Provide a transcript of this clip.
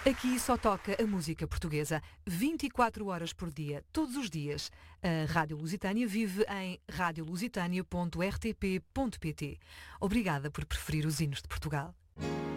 Aqui só toca a música portuguesa, 24 horas por dia, todos os dias. A Rádio Lusitânia vive em radiolusitania.rtp.pt. Obrigada por preferir os hinos de Portugal.